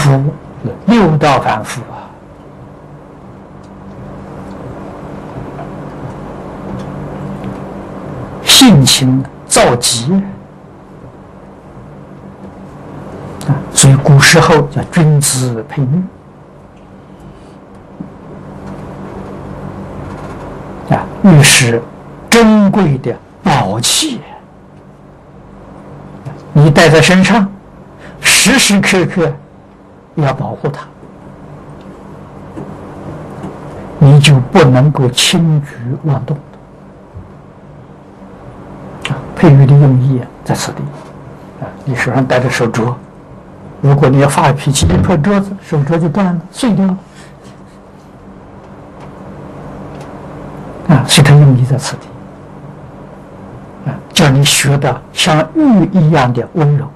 夫，六道凡夫啊，性情躁急啊，所以古时候叫君子配女啊，玉是珍贵的宝器，你带在身上，时时刻刻要保护它，你就不能够轻举妄动。佩玉的用意在此地啊，你手上戴着手镯，如果你要发脾气，一碰桌子，手镯就断了，碎掉了啊，所以它用意在此地啊，叫你学的像玉一样的温柔